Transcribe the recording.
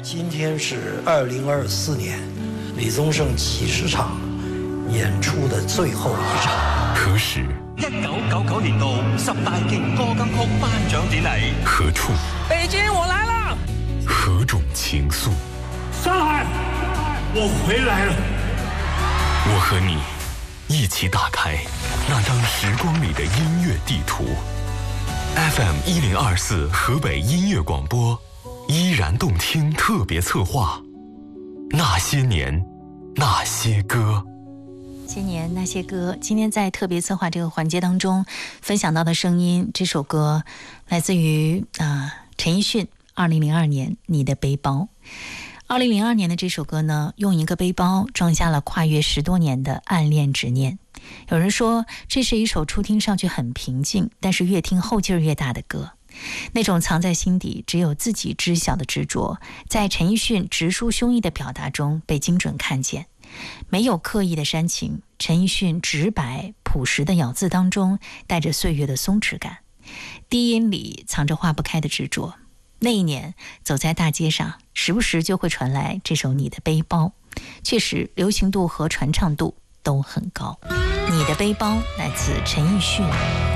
今天是2024年李宗盛70场演出的最后一场。 何时 ？1999年度10大勁歌金曲頒獎典禮。 何處？ 北京，我來了。 何種情愫？ 上海，我回來了。 我和你一起打開那張時光裡的音樂地圖。FM 1024河北音樂廣播，依然動聽特別策劃。那些年，那些歌。 些年那些歌，今天在特别策划这个环节当中分享到的声音，这首歌来自于陈奕迅2002年你的背包。2002年的这首歌呢，用一个背包装下了跨越10多年的暗恋执念。有人说这是一首初听上去很平静，但是越听后劲儿越大的歌。那种藏在心底只有自己知晓的执着，在陈奕迅直抒胸臆的表达中被精准看见。没有刻意的煽情，陈奕迅直白朴实的咬字当中带着岁月的松弛感，低音里藏着化不开的执着。那一年走在大街上，时不时就会传来这首你的背包，确实流行度和传唱度都很高。你的背包来自陈奕迅。